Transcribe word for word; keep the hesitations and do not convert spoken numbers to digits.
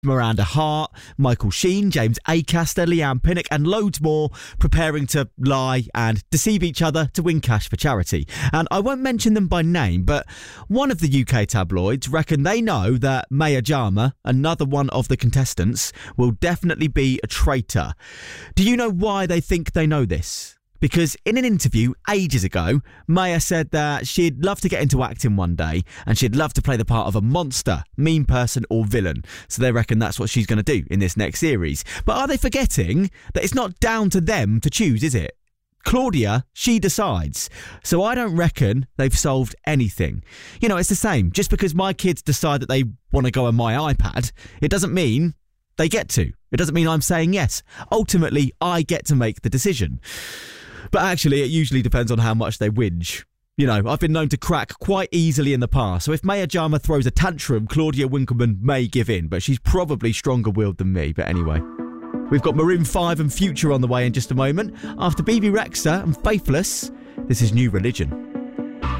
Miranda Hart, Michael Sheen, James Acaster, Leanne Pinnock and loads more preparing to lie and deceive each other to win cash for charity. And I won't mention them by name, but one of the U K tabloids reckon they know that Maya Jama, another one of the contestants, will definitely be a traitor. Do you know why they think they know this? Because in an interview ages ago, Maya said that she'd love to get into acting one day and she'd love to play the part of a monster, mean person or villain. So they reckon that's what she's going to do in this next series. But are they forgetting that it's not down to them to choose, is it? Claudia, she decides. So I don't reckon they've solved anything. You know, it's the same. Just because my kids decide that they want to go on my iPad, it doesn't mean they get to. It doesn't mean I'm saying yes. Ultimately, I get to make the decision. But actually, it usually depends on how much they whinge. You know, I've been known to crack quite easily in the past, so if Maya Jama throws a tantrum, Claudia Winkleman may give in, but she's probably stronger-willed than me. But anyway, we've got Maroon five and Future on the way in just a moment. After B B Rexha and Faithless, this is New Religion.